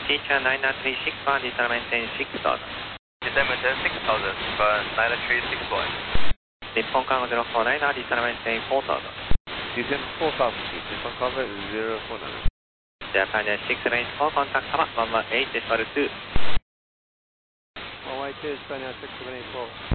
Teacher 936 for December maintain 6000. December 6000 for 936 日本カンゴ049 December maintain 4000. December 4000, Japan Cover 049. Japan 6 range 4 contact Hava 118 for 2. 118 Spanish 674.